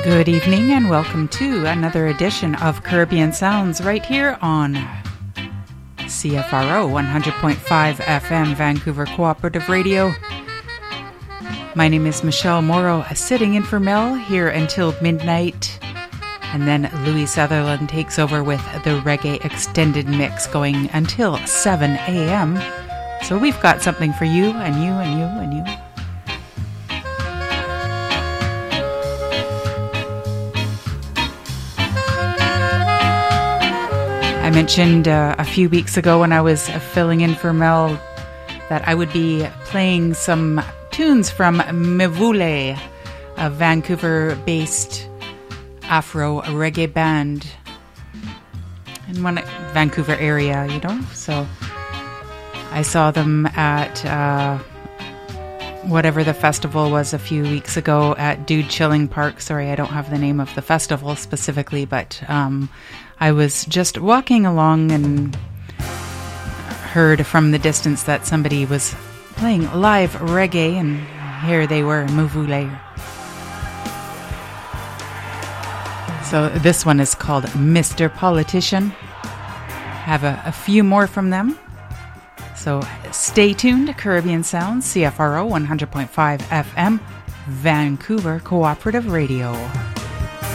Good evening and welcome to another edition of Caribbean Sounds right here on CFRO 100.5 FM Vancouver Cooperative Radio. My name is Michelle Morrow, sitting in for Mel here until midnight. And then Louis Sutherland takes over with the Reggae Extended Mix going until 7 a.m. So we've got something for you and you and you and you. I mentioned a few weeks ago when I was filling in for Mel that I would be playing some tunes from Mvule, a Vancouver-based Afro reggae band in one Vancouver area, you know. So I saw them at whatever the festival was a few weeks ago at Dude Chilling Park. Sorry, I don't have the name of the festival specifically, but I was just walking along and heard from the distance that somebody was playing live reggae, and here they were, Mvule. So this one is called Mr. Politician. Have a few more from them. So stay tuned. Caribbean Sounds, CFRO 100.5 FM, Vancouver Cooperative Radio.